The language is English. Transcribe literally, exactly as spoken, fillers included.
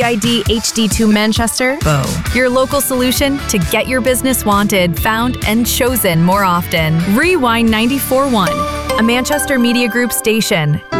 I D H D two Manchester, Bow. Your local solution to get your business wanted, found, and chosen more often. Rewind ninety-four point one, a Manchester Media Group station.